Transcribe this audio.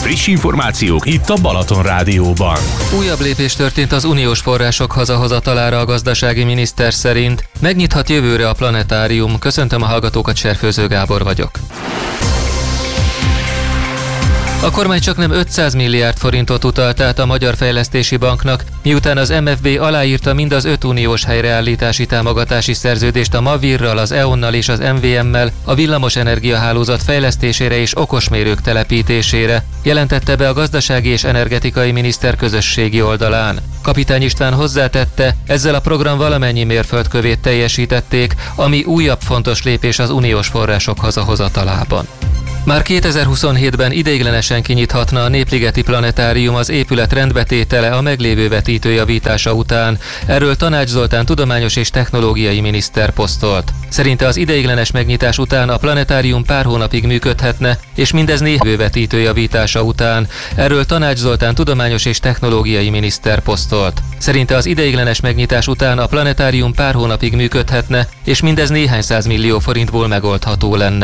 Friss információk itt a Balaton Rádióban. Újabb lépés történt az uniós források hazahozatalára a gazdasági miniszter szerint. Megnyithat jövőre a planetárium. Köszöntöm a hallgatókat, Serfőző Gábor vagyok. A kormány csaknem 500 milliárd forintot utalt át a Magyar Fejlesztési Banknak, miután az MFB aláírta mind az 5 uniós helyreállítási támogatási szerződést a Mavirral, az EON-nal és az MVM-mel a villamos energiahálózat fejlesztésére és okosmérők telepítésére, jelentette be a gazdasági és energetikai miniszter közösségi oldalán. Kapitány István hozzátette, ezzel a program valamennyi mérföldkövét teljesítették, ami újabb fontos lépés az uniós források hazahozatalában. Már 2027-ben ideiglenesen kinyithatna a Népligeti Planetárium az épület rendbetétele a meglévő vetítő javítása után. Erről Tanács Zoltán tudományos és technológiai miniszter posztolt. Szerinte az ideiglenes megnyitás után a planetárium pár hónapig működhetne, és mindez néhány vetítő javítása után. Erről Tanács Zoltán tudományos és technológiai miniszter posztolt. Szerinte az ideiglenes megnyitás után a planetárium pár hónapig működhetne, és mindez néhány 100 millió forintból megoldható lenne.